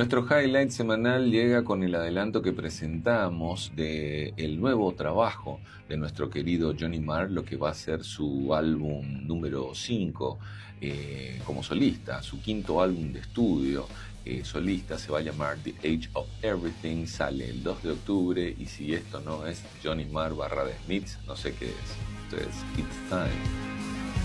Nuestro highlight semanal llega con el adelanto que presentamos de el nuevo trabajo de nuestro querido Johnny Marr, lo que va a ser su álbum número 5 como solista, su quinto álbum de estudio solista. Se va a llamar The Age of Everything, sale el 2 de octubre y si esto no es Johnny Marr / The Smiths, no sé qué es. Esto es It's Time.